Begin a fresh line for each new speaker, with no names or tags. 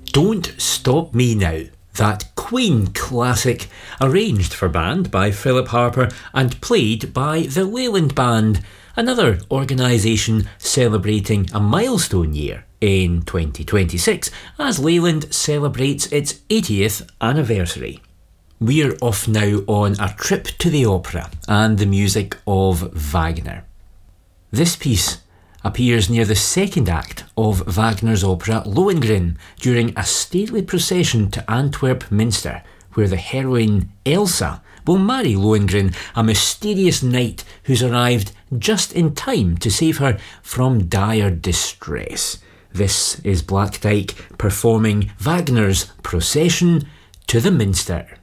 Don't Stop Me Now, that Queen classic, arranged for band by Philip Harper and played by the Leyland Band, another organisation celebrating a milestone year in 2026 as Leyland celebrates its 80th anniversary. We're off now on a trip to the opera and the music of Wagner. This piece appears near the second act of Wagner's opera Lohengrin during a stately procession to Antwerp Minster, where the heroine Elsa will marry Lohengrin, a mysterious knight who's arrived just in time to save her from dire distress. This is Black Dyke performing Wagner's Procession to the Minster.